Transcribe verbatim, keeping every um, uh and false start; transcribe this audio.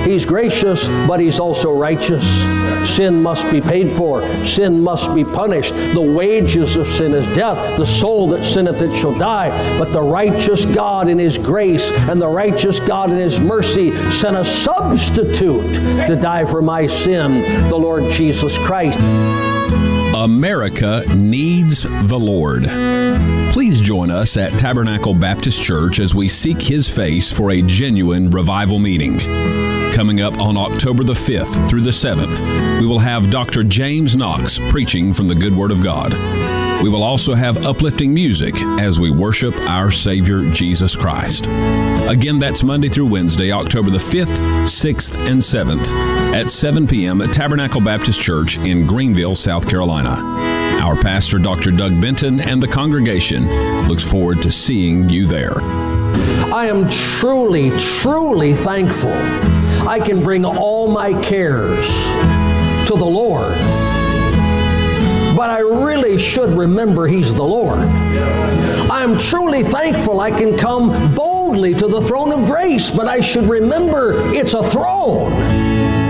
He's gracious, but He's also righteous. Sin must be paid for. Sin must be punished. The wages of sin is death. The soul that sinneth, it shall die. But the righteous God in His grace and the righteous God in His mercy sent a substitute to die for my sin, the Lord Jesus Christ. America needs the Lord. Please join us at Tabernacle Baptist Church as we seek His face for a genuine revival meeting. Coming up on October the fifth through the seventh, we will have Doctor James Knox preaching from the good Word of God. We will also have uplifting music as we worship our Savior, Jesus Christ. Again, that's Monday through Wednesday, October the fifth, sixth, and seventh at seven p.m. at Tabernacle Baptist Church in Greenville, South Carolina. Our pastor, Doctor Doug Benton, and the congregation looks forward to seeing you there. I am truly, truly thankful I can bring all my cares to the Lord. But I really should remember He's the Lord. I am truly thankful I can come boldly to the throne of grace, but I should remember it's a throne.